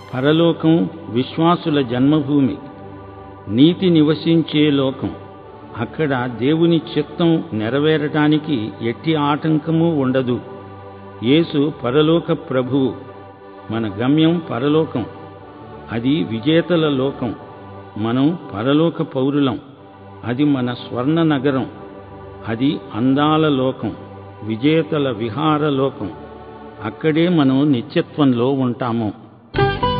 పరలోకం విశ్వాసుల జన్మభూమి, నీతి నివసించే లోకం. అక్కడ దేవుని చిత్తం నెరవేరటానికి ఎట్టి ఆటంకమూ ఉండదు. యేసు పరలోక ప్రభువు. మన గమ్యం పరలోకం. అది విజేతల లోకం. మనం పరలోక పౌరులం. అది మన స్వర్ణ నగరం. అది అందాల లోకం, విజేతల విహార లోకం. అక్కడే మనం నిత్యత్వంలో ఉంటాము.